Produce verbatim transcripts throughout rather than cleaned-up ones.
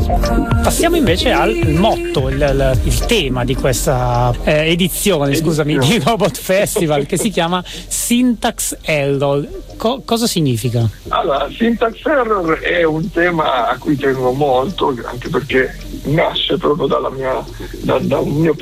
Passiamo invece al motto, il, il, il tema di questa eh, edizione, scusami, di Robot Festival, che si chiama Syntax Error. Co- cosa significa? Allora, Syntax Error è un tema a cui tengo molto, anche perché nasce proprio dalla mia, da, da un mio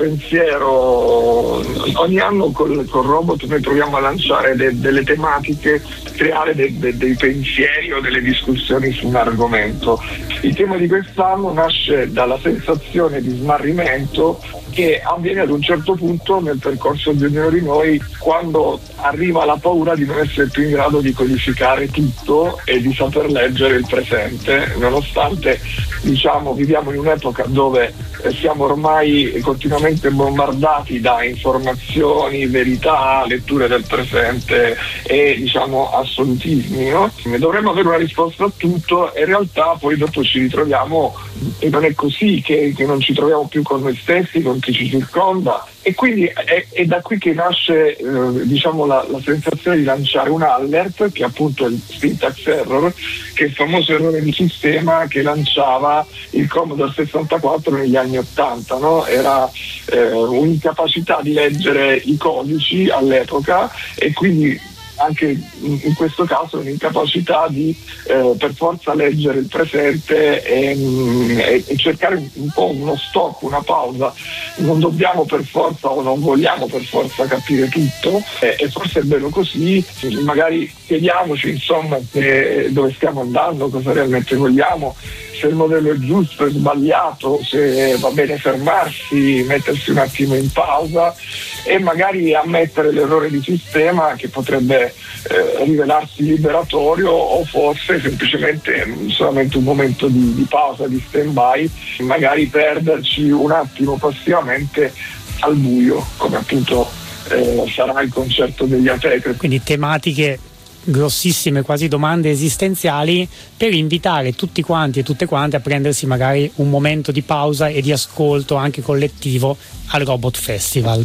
pensiero. Ogni anno col, col robot noi proviamo a lanciare de, delle tematiche, creare de, de, dei pensieri o delle discussioni su un argomento. Il tema di quest'anno nasce dalla sensazione di smarrimento che avviene ad un certo punto nel percorso di ognuno di noi, quando arriva la paura di non essere più in grado di codificare tutto e di saper leggere il presente, nonostante diciamo viviamo in un'epoca dove siamo ormai continuamente bombardati da informazioni, verità, letture del presente e diciamo assolutismi, no? Dovremmo avere una risposta a tutto e in realtà poi dopo ci ritroviamo e non è così, che, che non ci troviamo più con noi stessi, con chi ci circonda, e quindi è, è da qui che nasce eh, diciamo la, la sensazione di lanciare un alert, che è appunto il Syntax Error, che è il famoso errore di sistema che lanciava il Commodore sessantaquattro negli anni ottanta, no? Era eh, un'incapacità di leggere i codici all'epoca e quindi anche in questo caso un'incapacità di eh, per forza leggere il presente e, e, e cercare un po' uno stop, una pausa. Non dobbiamo per forza o non vogliamo per forza capire tutto e, e forse è bello così, magari chiediamoci insomma se, dove stiamo andando, cosa realmente vogliamo, se il modello è giusto, è sbagliato, se va bene fermarsi, mettersi un attimo in pausa e magari ammettere l'errore di sistema che potrebbe eh, rivelarsi liberatorio o forse semplicemente solamente un momento di, di pausa, di stand-by, magari perderci un attimo passivamente al buio, come appunto eh, sarà il concerto degli Ateche. Quindi tematiche grossissime, quasi domande esistenziali, per invitare tutti quanti e tutte quante a prendersi magari un momento di pausa e di ascolto anche collettivo al Robot Festival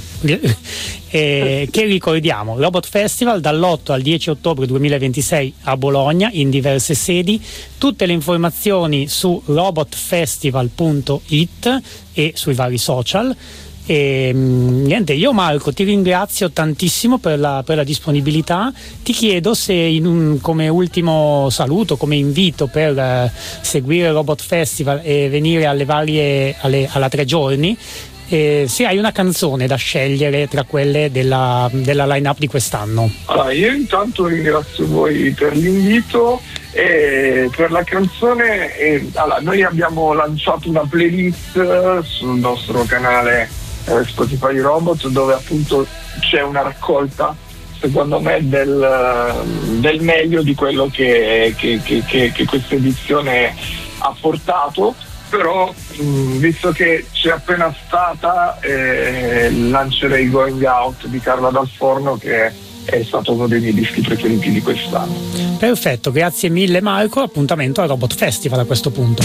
eh, che ricordiamo, Robot Festival dall'otto al dieci ottobre duemilaventisei a Bologna in diverse sedi. Tutte le informazioni su robotfestival punto it e sui vari social. E niente, io Marco ti ringrazio tantissimo per la, per la disponibilità. Ti chiedo se in un, come ultimo saluto, come invito per eh, seguire Robot Festival e venire alle varie alle, alla tre giorni, eh, se hai una canzone da scegliere tra quelle della, della line-up di quest'anno. Allora, io intanto ringrazio voi per l'invito e per la canzone. E, allora, noi abbiamo lanciato una playlist sul nostro canale Spotify Robot, dove appunto c'è una raccolta secondo me del, del meglio di quello che, che, che, che, che questa edizione ha portato, però mh, visto che c'è appena stata eh, lancerei Going Out di Carla Dal Forno, che è stato uno dei miei dischi preferiti di quest'anno. Perfetto, grazie mille Marco, appuntamento al Robot Festival a questo punto.